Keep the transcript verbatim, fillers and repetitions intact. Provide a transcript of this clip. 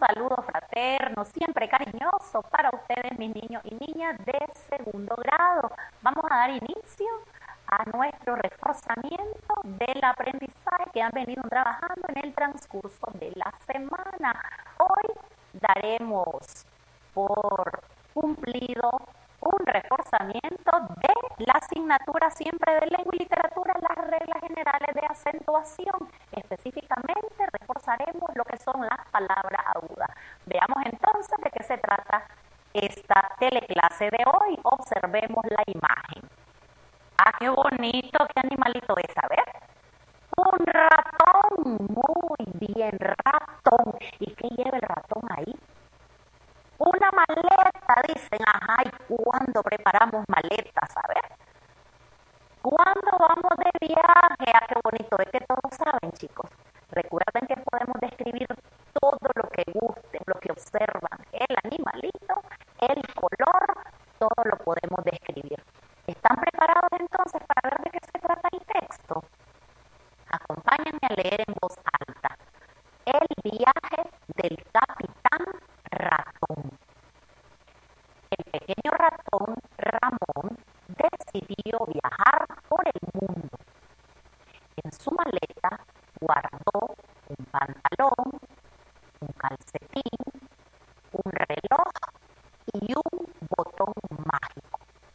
saludo fraterno, siempre cariñoso para ustedes, mis niños y niñas de segundo grado. Vamos a dar inicio a nuestro reforzamiento del aprendizaje que han venido trabajando en el transcurso de la semana. Hoy daremos por cumplido un reforzamiento de la asignatura siempre de lengua y literatura, las reglas generales de acentuación. Específicamente reforzaremos lo que son las palabras agudas. Veamos entonces de qué se trata esta teleclase de hoy. Observemos la imagen. Ah, qué bonito, qué animalito es, a ver. Un ratón, muy bien, ratón. ¿Y qué lleva el ratón ahí? Una maleta, dicen, ajá, ¿y cuándo preparamos maletas? A ver, ¿cuándo vamos de viaje? Ah, qué bonito, es que todos saben, chicos. Recuerden que podemos describir todo lo que gusten, lo que observan, el animalito, el color, todo lo podemos describir. ¿Están preparados entonces para ver de qué se trata el texto? Acompáñenme a leer en voz alta. El viaje del capitán ratón. El pequeño ratón Ramón decidió viajar por el mundo. En su maleta guardó